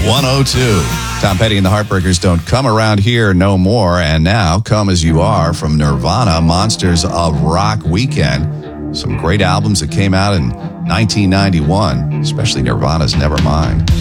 102. Tom Petty and the Heartbreakers don't come around here no more. And now, Come As You Are from Nirvana, Monsters of Rock Weekend. Some great albums that came out in 1991, especially Nirvana's Nevermind.